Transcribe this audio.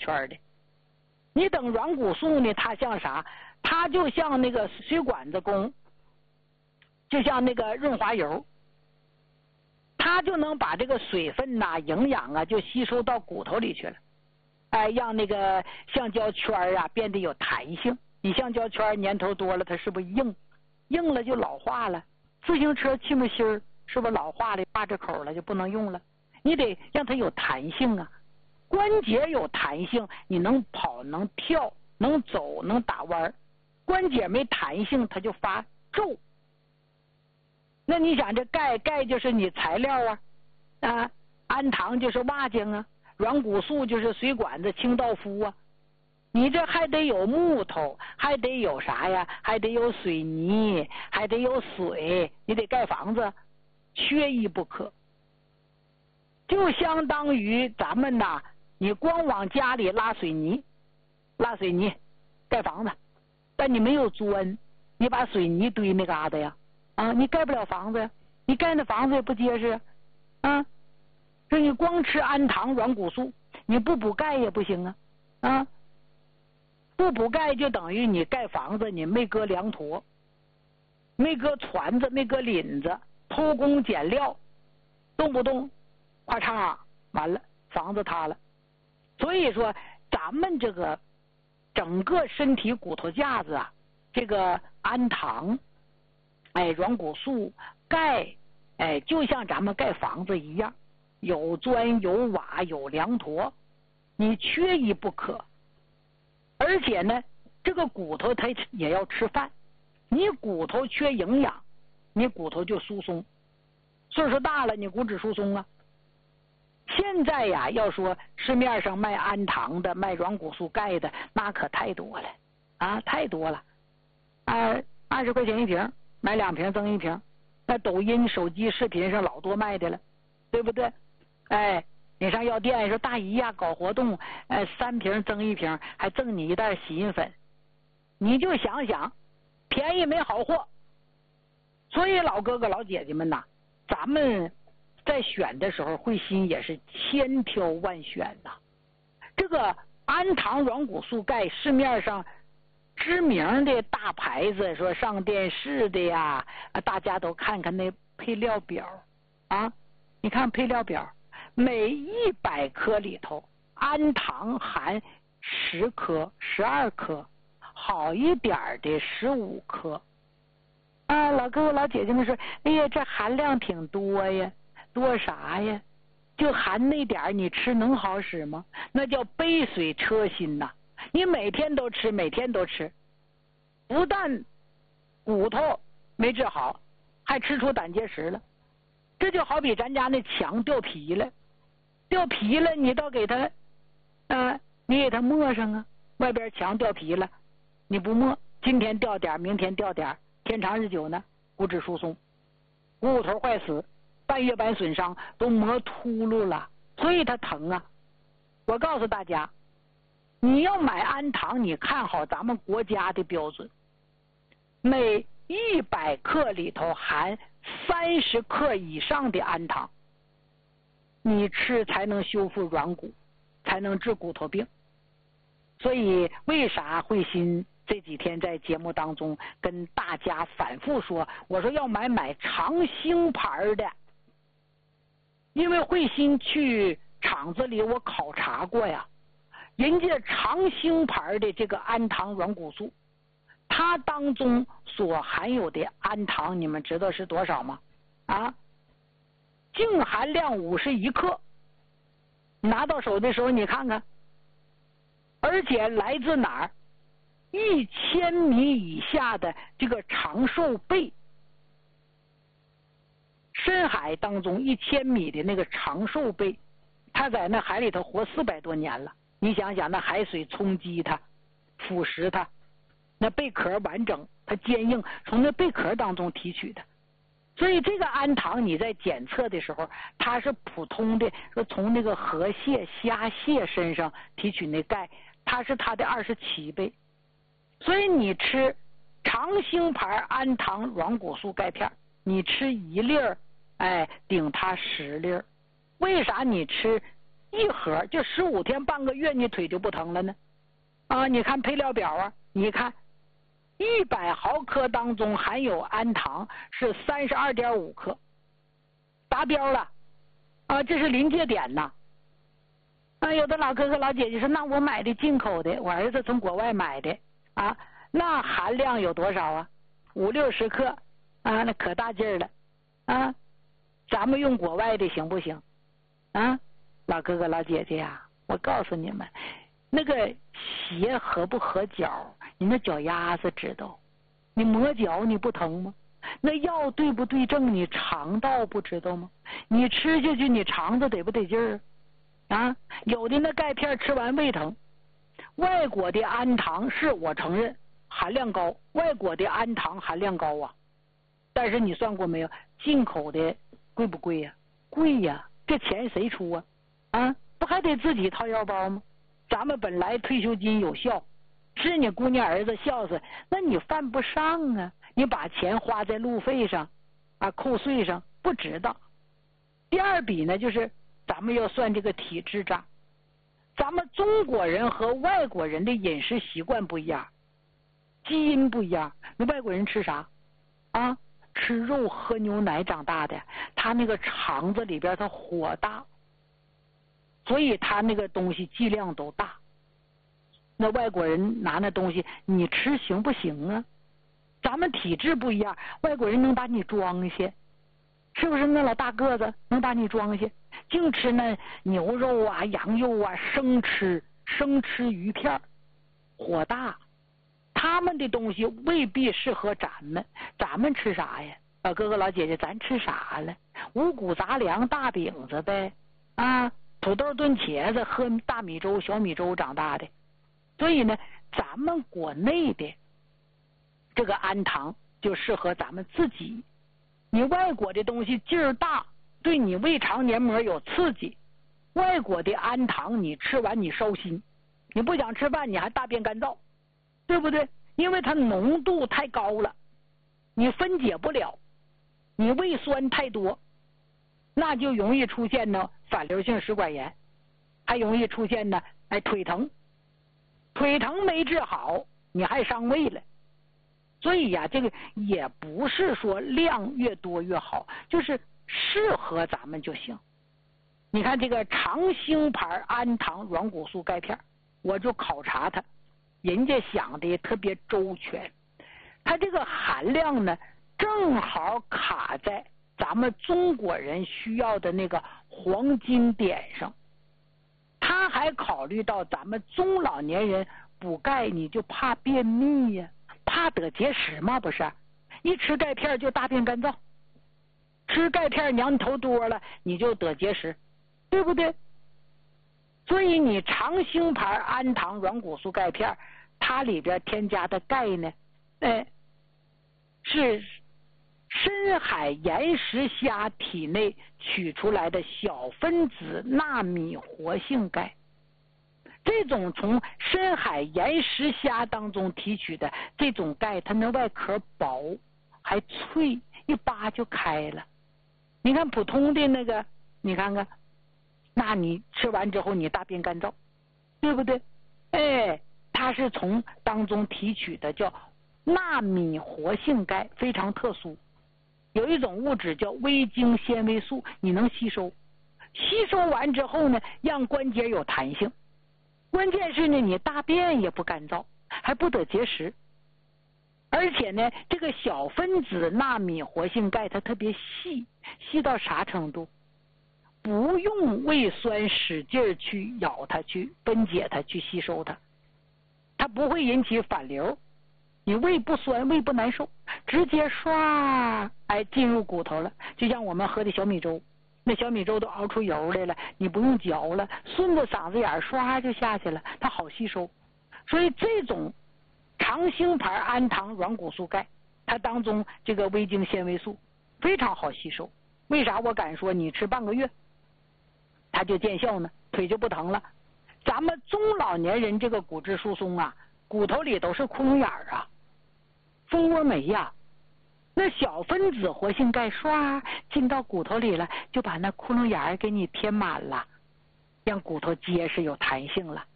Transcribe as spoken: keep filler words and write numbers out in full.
圈的。你等软骨素呢，它像啥？它就像那个水管子工，就像那个润滑油，它就能把这个水分呐、营养啊，就吸收到骨头里去了。哎，让那个橡胶圈啊变得有弹性。你橡胶圈年头多了，它是不是硬？硬了就老化了。自行车气门芯儿是不是老化了，扒着口了就不能用了？你得让它有弹性啊。关节有弹性，你能跑能跳能走能打弯。关节没弹性，它就发皱。那你想这钙，钙就是你材料啊，啊，氨糖就是瓦精啊，软骨素就是水管子清道夫啊。你这还得有木头，还得有啥呀？还得有水泥，还得有水，你得盖房子，缺一不可。就相当于咱们呐，你光往家里拉水泥，拉水泥盖房子，但你没有砖，你把水泥堆那嘎达呀，啊，你盖不了房子呀，你盖那房子也不结实啊。说你光吃氨糖软骨素，你不补钙也不行啊，啊。不补钙就等于你盖房子你没搁梁坨，没搁椽子，没搁檩子，偷工减料，动不动咔嚓完了房子塌了。所以说咱们这个整个身体骨头架子啊，这个氨糖，哎，软骨素、钙，哎，就像咱们盖房子一样，有砖有瓦有梁坨，你缺一不可。而且呢，这个骨头它也要吃饭，你骨头缺营养，你骨头就疏松，岁数大了你骨质疏松啊。现在呀，要说市面上卖氨糖的、卖软骨素、钙的，那可太多了啊，太多了。二二十块钱一瓶，买两瓶赠一瓶。那抖音、手机视频上老多卖的了，对不对？哎。你上药店说大姨呀，搞活动，呃，三瓶赠一瓶，还赠你一袋洗衣粉，你就想想，便宜没好货。所以老哥哥老姐姐们呐，咱们在选的时候，慧心也是千挑万选呐。这个氨糖软骨素钙，市面上知名的大牌子，说上电视的呀，大家都看看那配料表啊，你看配料表。每一百克里头，氨糖含十克、十二克，好一点的十五克。啊，老哥哥、老姐姐们说，哎呀，这含量挺多呀，多啥呀？就含那点你吃能好使吗？那叫杯水车薪呐！你每天都吃，每天都吃，不但骨头没治好，还吃出胆结石了。这就好比咱家那墙掉皮了。掉皮了，你倒给它，啊，你给它抹上啊。外边墙掉皮了，你不抹，今天掉点，明天掉点，天长日久呢，骨质疏松，骨头坏死，半月板损伤，都磨秃噜了，所以它疼啊。我告诉大家，你要买氨糖，你看好咱们国家的标准，每一百克里头含三十克以上的氨糖。你吃才能修复软骨，才能治骨头病。所以为啥慧心这几天在节目当中跟大家反复说，我说要买买长兴牌的，因为慧心去厂子里我考察过呀，人家长兴牌的这个氨糖软骨素，它当中所含有的氨糖，你们知道是多少吗？啊？净含量五十一克，拿到手的时候你看看，而且来自哪儿？一千米以下的这个长寿贝，深海当中一千米的那个长寿贝，它在那海里头活四百多年了。你想想，那海水冲击它，腐蚀它，那贝壳完整，它坚硬，从那贝壳当中提取的。所以这个氨糖你在检测的时候，它是普通的，说从那个河蟹、虾蟹身上提取那钙，它是它的二十七倍。所以你吃长兴牌氨糖软骨素钙片，你吃一粒儿，哎，顶它十粒儿。为啥你吃一盒就十五天半个月，你腿就不疼了呢。啊，你看配料表啊，你看一百毫克当中含有氨糖是三十二点五克，达标了啊，这是临界点呐。啊，有的老哥哥老姐姐说，那我买的进口的，我儿子从国外买的啊，那含量有多少啊？五六十克啊，那可大劲儿了啊！咱们用国外的行不行？啊，老哥哥老姐姐呀，我告诉你们，那个鞋合不合脚，你那脚丫子知道，你磨脚你不疼吗？那药对不对症，你肠道不知道吗？你吃下去你肠子得不得劲儿啊？有的那钙片吃完胃疼。外国的氨糖是我承认含量高，外国的氨糖含量高啊，但是你算过没有？进口的贵不贵呀？贵呀，这钱谁出啊？啊，不还得自己掏腰包吗？咱们本来退休金有效，是你姑娘儿子孝顺，那你犯不上啊！你把钱花在路费上，啊，扣税上，不值当。第二笔呢，就是咱们要算这个体质账。咱们中国人和外国人的饮食习惯不一样，基因不一样。那外国人吃啥啊？吃肉喝牛奶长大的，他那个肠子里边他火大，所以他那个东西剂量都大。那外国人拿那东西你吃行不行啊？咱们体质不一样，外国人能把你装下，是不是？那老大个子能把你装下，净吃那牛肉啊羊肉啊，生吃生吃鱼片，火大。他们的东西未必适合咱们，咱们吃啥呀？老哥哥老姐姐，咱吃啥了？五谷杂粮大饼子呗，啊，土豆炖茄子，喝大米粥小米粥长大的。所以呢，咱们国内的这个氨糖就适合咱们自己。你外国的东西劲儿大，对你胃肠黏膜有刺激。外国的氨糖你吃完你烧心，你不想吃饭，你还大便干燥，对不对？因为它浓度太高了，你分解不了，你胃酸太多，那就容易出现呢反流性食管炎，还容易出现呢哎腿疼，腿疼没治好，你还伤胃了。所以呀，这个也不是说量越多越好，就是适合咱们就行。你看这个长兴牌氨糖软骨素钙片，我就考察它，人家想的特别周全，它这个含量呢正好卡在咱们中国人需要的那个黄金点上。他还考虑到咱们中老年人补钙，你就怕便秘呀、啊，怕得结石嘛，不是？一吃钙片就大便干燥，吃钙片娘头多了，你就得结石，对不对？所以你长兴牌氨糖软骨素钙片，它里边添加的钙呢，哎，是深海岩石虾体内取出来的小分子纳米活性钙。这种从深海岩石虾当中提取的这种钙，它那外壳薄还脆，一扒就开了。你看普通的那个，你看看，那你吃完之后你大便干燥，对不对？哎，它是从当中提取的叫纳米活性钙，非常特殊。有一种物质叫微晶纤维素，你能吸收，吸收完之后呢，让关节有弹性。关键是呢，你大便也不干燥，还不得结石。而且呢，这个小分子纳米活性钙它特别细，细到啥程度？不用胃酸使劲去咬它，去分解它，去吸收它，它不会引起反流。你胃不酸，胃不难受，直接唰，哎，进入骨头了。就像我们喝的小米粥，那小米粥都熬出油来了，你不用嚼了，顺着嗓子眼唰就下去了，它好吸收。所以这种长兴牌氨糖软骨素钙，它当中这个微晶纤维素非常好吸收。为啥我敢说你吃半个月它就见效呢？腿就不疼了。咱们中老年人这个骨质疏松啊，骨头里都是窟窿眼儿啊，蜂窝煤呀、啊，那小分子活性钙唰进到骨头里了，就把那窟窿眼儿给你填满了。 让骨头结实有弹性了。